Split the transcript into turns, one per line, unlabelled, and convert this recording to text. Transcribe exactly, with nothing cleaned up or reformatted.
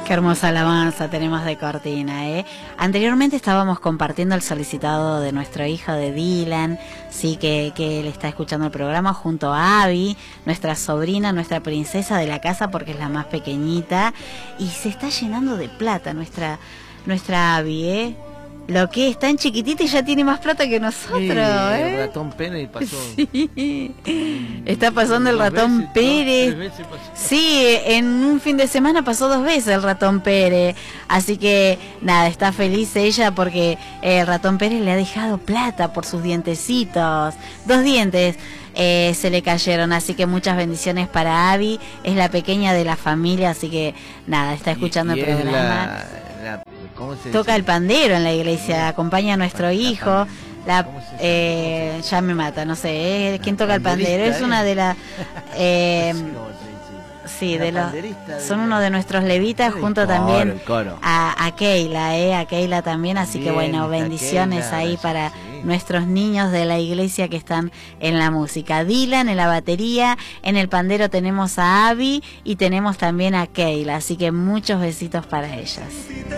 Qué hermosa alabanza tenemos de cortina, ¿eh? Anteriormente estábamos compartiendo el solicitado de nuestro hijo, de Dylan, sí, que, que él está escuchando el programa junto a Abby, nuestra sobrina, nuestra princesa de la casa, porque es la más pequeñita, y se está llenando de plata nuestra, nuestra Abby, ¿eh? Lo que es tan chiquitita y ya tiene más plata que nosotros,
sí,
¿eh?
El ratón Pérez pasó.
Sí. Está pasando el ratón
veces,
Pérez.
Dos, tres veces pasó.
Sí, en un fin de semana pasó dos veces el ratón Pérez. Así que nada, está feliz ella porque el ratón Pérez le ha dejado plata por sus dientecitos. Dos dientes eh, se le cayeron, así que muchas bendiciones para Abby. Es la pequeña de la familia, así que nada, está escuchando
y, y
el programa.
La, la, ¿cómo se
Toca
dice?
el pandero en la iglesia, acompaña a nuestro hijo. La, eh, ya me mata, no sé, ¿eh? ¿Quién toca el pandero? Es una de las... Eh, sí, de los, son uno de nuestros levitas, junto también a, a Keila, ¿eh? A Keila también, así que bueno, bendiciones ahí para nuestros niños de la iglesia que están en la música. Dylan en la batería, en el pandero tenemos a Abby y tenemos también a Keila, así que muchos besitos para ellas.